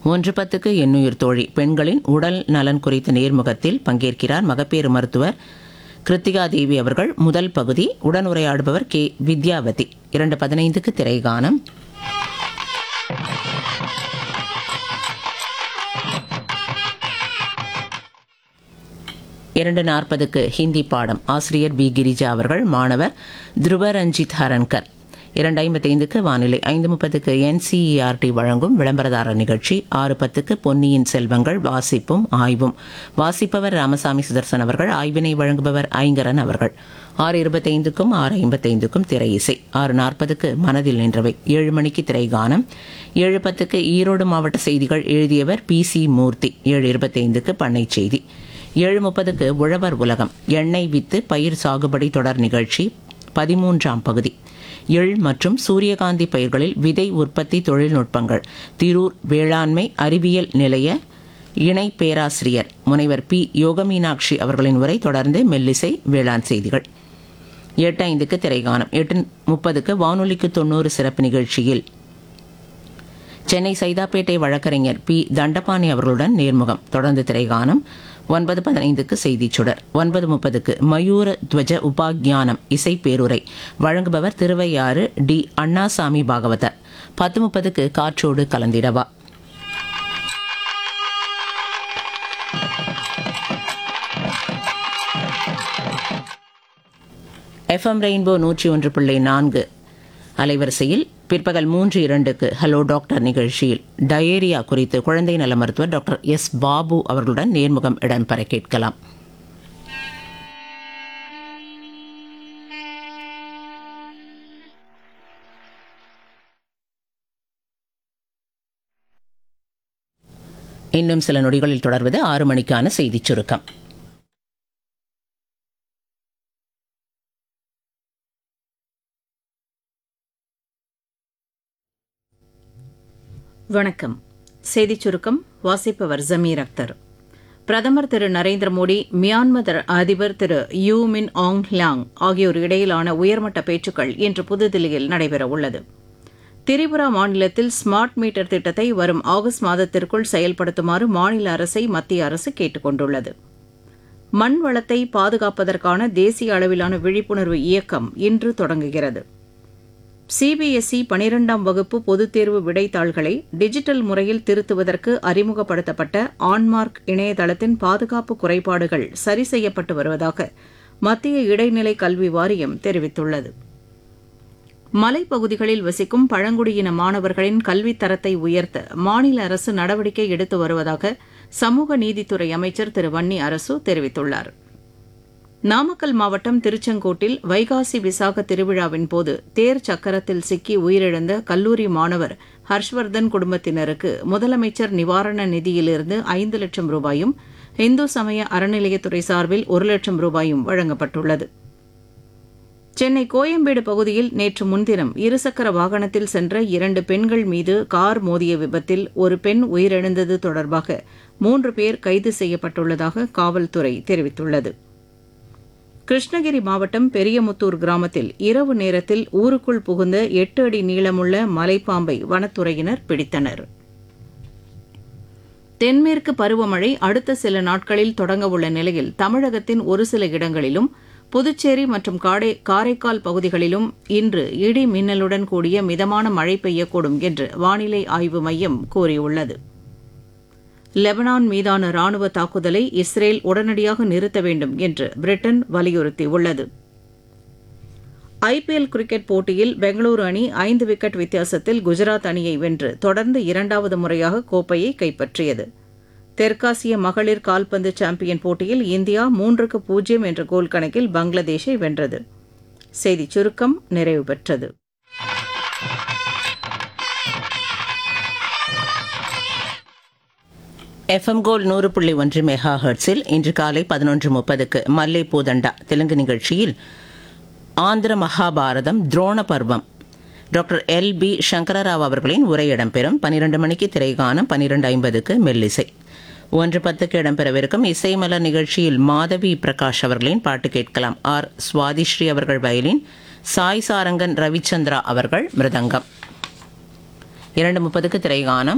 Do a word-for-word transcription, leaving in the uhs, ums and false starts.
ஒன்று பத்துக்கு எண்ணுயிர் தோழி பெண்களின் உடல் நலன் குறித்த நேர்முகத்தில் பங்கேற்கிறார் மகப்பேறு மருத்துவர் கிருத்திகா தேவி அவர்கள். முதல் பகுதி. உடனுரையாடுபவர் கே வித்யாவதி. இரண்டு பதினைந்துக்கு திரைகானம். இரண்டு நாற்பதுக்கு ஹிந்தி பாடம். ஆசிரியர் பி கிரிஜா அவர்கள். மாணவர் துருவரஞ்சித் ஹரன்கர். இரண்டு ஐம்பத்தைந்துக்கு வானிலை. ஐந்து முப்பதுக்கு என்சிஇஆர்டி வழங்கும் விளம்பரதார நிகழ்ச்சி. ஆறு பத்துக்கு பொன்னியின் செல்வங்கள் வாசிப்பும் ஆய்வும். வாசிப்பவர் ராமசாமி சுதர்சன் அவர்கள். ஆய்வினை வழங்குபவர் ஐங்கரன் அவர்கள். ஆறு இருபத்தைந்துக்கும் ஆறு ஐம்பத்தைந்துக்கும் திரை இசை. ஆறு நாற்பதுக்கு மனதில் நின்றவை. ஏழு மணிக்கு திரைகானம். ஏழு பத்துக்கு ஈரோடு மாவட்ட செய்திகள். எழுதியவர் பி சி மூர்த்தி. ஏழு இருபத்தைந்துக்கு பண்ணை செய்தி. ஏழு முப்பதுக்கு உழவர் உலகம். எண்ணெய் வித்து பயிர் சாகுபடி தொடர் நிகழ்ச்சி பதிமூன்றாம் பகுதி. எள் மற்றும் சூரியகாந்தி பயிர்களில் விதை உற்பத்தி தொழில்நுட்பங்கள். திரூர் வேளாண்மை அறிவியல் நிலைய இணை பேராசிரியர் முனைவர் பி யோகமீனாட்சி அவர்களின் உரை. தொடர்ந்து மெல்லிசை வேளாண் செய்திகள். எட்டு ஐந்துக்கு திரைகானம். எட்டு முப்பதுக்கு வானொலிக்கு தொண்ணூறு சிறப்பு நிகழ்ச்சியில் சென்னை சைதாப்பேட்டை வழக்கறிஞர் பி தண்டபாணி அவர்களுடன் நேர்முகம். தொடர்ந்து திரைகானம். ஒன்பது பதினைந்துக்கு செய்திச் சுடர். ஒன்பது முப்பதுக்கு மயூர துவஜ உபாக்ஞானம் இசை பேருரை. வழங்குபவர் திருவையாறு டி அண்ணாசாமி பாகவதர். பத்து முப்பதுக்கு காற்றோடு கலந்திடவா. எஃப்எம் ரெயின்போ நூற்றி ஒன்று புள்ளி நான்கு அலைவரிசையில் பிற்பகல் மூன்று இரண்டுக்கு ஹலோ டாக்டர் நிகழ்ச்சியில் டயேரியா குறித்து குழந்தை நல மருத்துவர் டாக்டர் எஸ் பாபு அவர்களுடன் நேர்முகம் இடம்பெற கேட்கலாம். இன்னும் சில நொடிகளில் தொடர்வது ஆறு மணிக்கான செய்திச் சுருக்கம். வணக்கம். செய்திச் சுருக்கம் வாசிப்பவர் ஜமீர் அக்தர். பிரதமர் திரு நரேந்திர மோடி மியான்மர் அதிபர் திரு யூ மின் ஆங் லியாங் ஆகியோர் இடையிலான உயர்மட்ட பேச்சுக்கள் இன்று புதுதில்லியில் நடைபெறவுள்ளது. திரிபுரா மாநிலத்தில் ஸ்மார்ட் மீட்டர் திட்டத்தை வரும் ஆகஸ்ட் மாதத்திற்குள் செயல்படுத்துமாறு மாநில அரசை மத்திய அரசு கேட்டுக் கொண்டுள்ளது. மண் வளத்தை பாதுகாப்பதற்கான தேசிய அளவிலான விழிப்புணர்வு இயக்கம் இன்று தொடங்குகிறது. சிபிஎஸ்இ பனிரெண்டாம் வகுப்பு பொதுத் தேர்வு விடைத்தாள்களை டிஜிட்டல் முறையில் திருத்துவதற்கு அறிமுகப்படுத்தப்பட்ட ஆன்மார்க் இணையதளத்தின் பாதுகாப்பு குறைபாடுகள் சரி செய்யப்பட்டு வருவதாக மத்திய இடைநிலை கல்வி வாரியம் தெரிவித்துள்ளது. மலைப்பகுதிகளில் வசிக்கும் பழங்குடியின மாணவர்களின் கல்வித் தரத்தை உயர்த்த மாநில அரசு நடவடிக்கை எடுத்து வருவதாக சமூக நீதித்துறை அமைச்சர் திரு வன்னி அரசு தெரிவித்துள்ளார். நாமக்கல் மாவட்டம் திருச்செங்கோட்டில் வைகாசி விசாக திருவிழாவின் போது தேர் சக்கரத்தில் சிக்கி உயிரிழந்த கல்லூரி மாணவர் ஹர்ஷ்வர்தன் குடும்பத்தினருக்கு முதலமைச்சர் நிவாரண நிதியிலிருந்து ஐந்து லட்சம் ரூபாயும் இந்து சமய அறநிலையத்துறை சார்பில் ஒரு லட்சம் ரூபாயும் வழங்கப்பட்டுள்ளது. சென்னை கோயம்பேடு பகுதியில் நேற்று முன்தினம் இருசக்கர வாகனத்தில் சென்ற இரண்டு பெண்கள் மீது கார் மோதிய விபத்தில் ஒரு பெண் உயிரிழந்தது தொடர்பாக மூன்று பேர் கைது செய்யப்பட்டுள்ளதாக காவல்துறை தெரிவித்துள்ளது. கிருஷ்ணகிரி மாவட்டம் பெரியமுத்தூர் கிராமத்தில் இரவு நேரத்தில் ஊருக்குள் புகுந்த எட்டு அடி நீளமுள்ள மலைப்பாம்பை வனத்துறையினர் பிடித்தனர். தென்மேற்கு பருவமழை அடுத்த சில நாட்களில் தொடங்கவுள்ள நிலையில் தமிழகத்தின் ஒரு சில இடங்களிலும் புதுச்சேரி மற்றும் காரைக்கால் பகுதிகளிலும் இன்று இடி மின்னலுடன் கூடிய மிதமான மழை பெய்யக்கூடும் என்று வானிலை ஆய்வு மையம் கூறியுள்ளது. லெபனான் மீதான ராணுவ தாக்குதலை இஸ்ரேல் உடனடியாக நிறுத்த வேண்டும் என்று பிரிட்டன் வலியுறுத்தியுள்ளது. ஐபிஎல் கிரிக்கெட் போட்டியில் பெங்களூரு அணி ஐந்து விக்கெட் வித்தியாசத்தில் குஜராத் அணியை வென்று தொடர்ந்து இரண்டாவது முறையாக கோப்பையை கைப்பற்றியது. தெற்காசிய மகளிர் கால்பந்து சாம்பியன் போட்டியில் இந்தியா மூன்றுக்கு பூஜ்ஜியம் என்ற கோல் கணக்கில் பங்களாதேஷை வென்றது. செய்திச் சுருக்கம் நிறைவு பெற்றது. எஃப்எம் கோல் நூறு புள்ளி ஒன்று மெகா ஹெர்ட்ஸில் இன்று காலை பதினொன்று முப்பதுக்கு மல்லே பூதண்டா தெலுங்கு நிகழ்ச்சியில் ஆந்திர மகாபாரதம் துரோண பர்வம் டாக்டர் எல் பி சங்கரராவ் அவர்களின் உரை இடம்பெறும். பனிரெண்டு மணிக்கு திரைகானம். பனிரெண்டு ஐம்பதுக்கு மெல்லிசை. ஒன்று பத்துக்கு இடம்பெறவிருக்கும் இசைமலர் நிகழ்ச்சியில் மாதவி பிரகாஷ் அவர்களின் பாட்டு கேட்கலாம். ஆர் சுவாதிஸ்ரீ அவர்கள் வயலின், சாய் சாரங்கன் ரவிச்சந்திரா அவர்கள் மிருதங்கம். இரண்டு முப்பதுக்கு திரைகானம்.